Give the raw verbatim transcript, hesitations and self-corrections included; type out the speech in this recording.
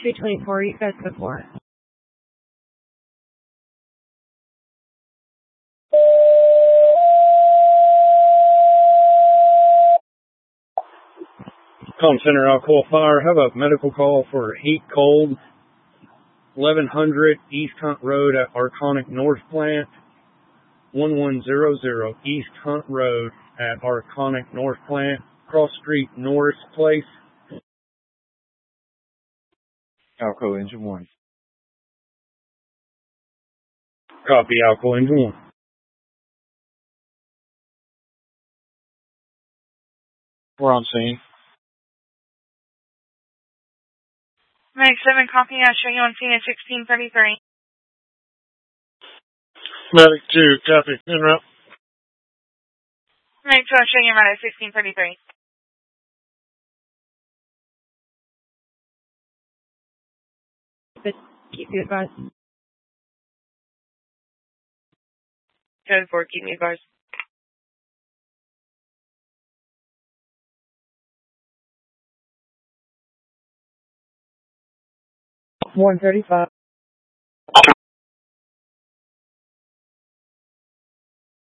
two twenty-four, you guys before. Com Center Alcoa Fire, have a medical call for heat cold, eleven hundred East Hunt Road at Arconic North Plant, one one zero zero East Hunt Road at Arconic North Plant, cross street Norris Place. Alco Engine one. Copy, Alco Engine one. We're on scene. Medic seven, copy. I'll show you on scene at sixteen thirty-three. Medic two, copy. En route. Medic two, I'll show you right at sixteen thirty-three. But keep you advised. Code four, keep me advised. one thirty-five.